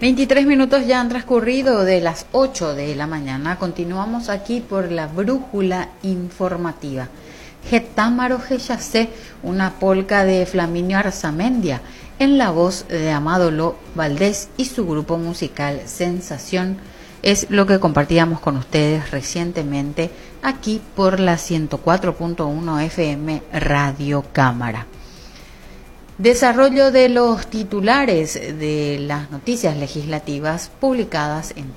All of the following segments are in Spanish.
23 minutos ya han transcurrido de las 8 de la mañana. Continuamos aquí por la brújula informativa. Getámaro Geyacé, una polca de Flaminio Arzamendia, en la voz de Amadolo Valdés y su grupo musical Sensación, es lo que compartíamos con ustedes recientemente aquí por la 104.1 FM Radio Cámara. Desarrollo de los titulares de las noticias legislativas publicadas en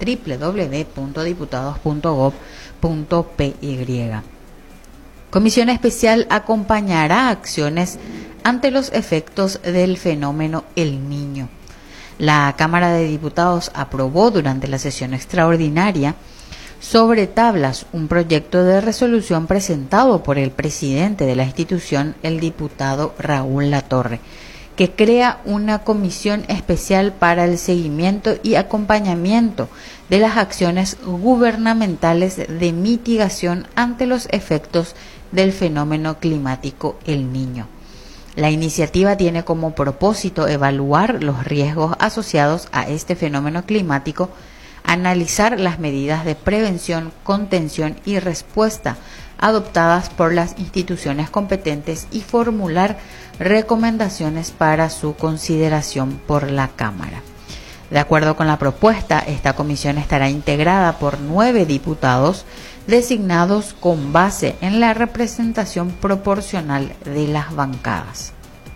www.diputados.gov.py. Comisión Especial acompañará acciones ante los efectos del fenómeno El Niño. La Cámara de Diputados aprobó durante la sesión extraordinaria sobre tablas un proyecto de resolución presentado por el presidente de la institución, el diputado Raúl Latorre, que crea una comisión especial para el seguimiento y acompañamiento de las acciones gubernamentales de mitigación ante los efectos del fenómeno climático El Niño. La iniciativa tiene como propósito evaluar los riesgos asociados a este fenómeno climático, analizar las medidas de prevención, contención y respuesta adoptadas por las instituciones competentes y formular recomendaciones para su consideración por la Cámara. De acuerdo con la propuesta, esta comisión estará integrada por 9 diputados designados con base en la representación proporcional de las bancadas.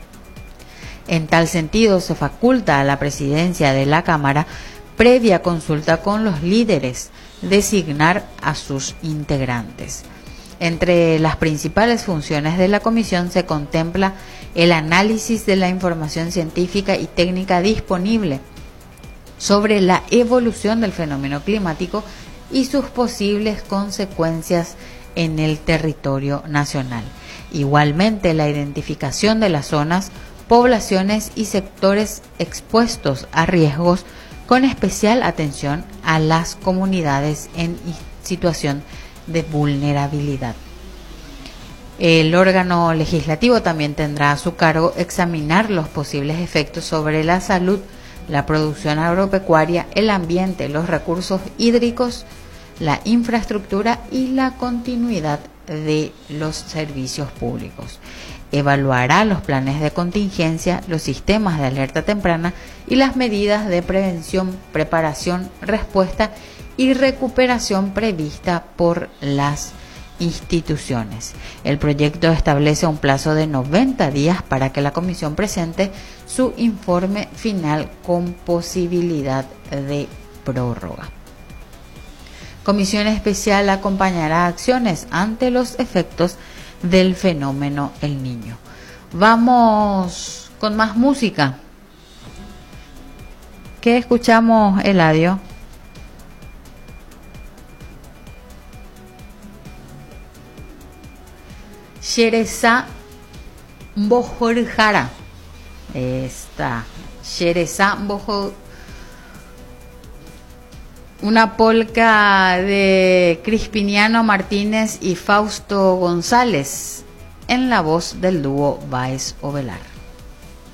En tal sentido, se faculta a la presidencia de la Cámara, previa consulta con los líderes, designar a sus integrantes. Entre las principales funciones de la comisión se contempla el análisis de la información científica y técnica disponible sobre la evolución del fenómeno climático y sus posibles consecuencias en el territorio nacional. Igualmente, la identificación de las zonas, poblaciones y sectores expuestos a riesgos, con especial atención a las comunidades en situación de vulnerabilidad. El órgano legislativo también tendrá a su cargo examinar los posibles efectos sobre la salud, la producción agropecuaria, el ambiente, los recursos hídricos, la infraestructura y la continuidad de los servicios públicos. Evaluará los planes de contingencia, los sistemas de alerta temprana y las medidas de prevención, preparación, respuesta y recuperación prevista por las instituciones. El proyecto establece un plazo de 90 días para que la comisión presente su informe final con posibilidad de prórroga. Comisión Especial acompañará acciones ante los efectos del fenómeno El Niño. Vamos con más música. ¿Qué escuchamos, Eladio? Shereza Mbojorjara. Esta Shereza Mbojorjara, una polca de Crispiniano Martínez y Fausto González, en la voz del dúo Báez Ovelar.